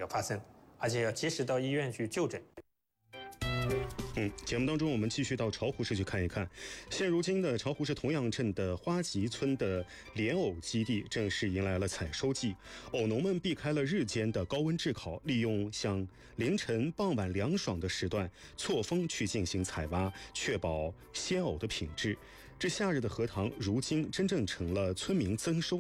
个发生，而且要及时到医院去就诊。 节目当中我们继续到巢湖市去看一看。现如今的巢湖市同样镇的花集村的莲藕基地正式迎来了采收季，藕农们避开了日间的高温炙烤，利用像凌晨傍晚凉爽的时段错峰去进行采挖，确保鲜藕的品质。这夏日的荷塘如今真正成了村民增收